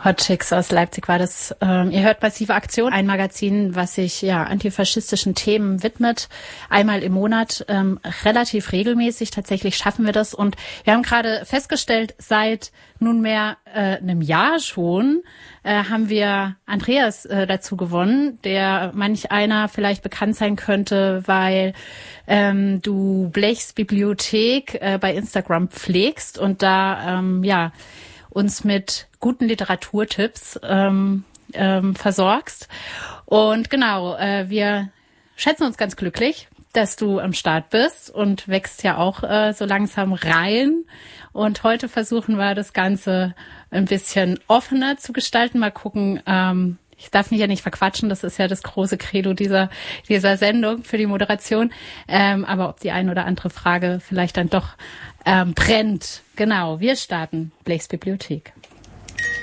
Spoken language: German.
Hot Chicks aus Leipzig war das. Ihr hört Passive Aktion, ein Magazin, was sich antifaschistischen Themen widmet. Einmal im Monat, relativ regelmäßig. Tatsächlich schaffen wir das. Und wir haben gerade festgestellt, seit nunmehr einem Jahr schon haben wir Andreas dazu gewonnen, der manch einer vielleicht bekannt sein könnte, weil du Blechs Bibliothek bei Instagram pflegst und da uns mit guten Literaturtipps versorgst. Und genau, wir schätzen uns ganz glücklich, dass du am Start bist und wächst ja auch so langsam rein. Und heute versuchen wir das Ganze ein bisschen offener zu gestalten. Mal gucken, ich darf mich ja nicht verquatschen, das ist ja das große Credo dieser Sendung für die Moderation. Aber ob die ein oder andere Frage vielleicht dann doch brennt. Genau, wir starten Blechs Bibliothek.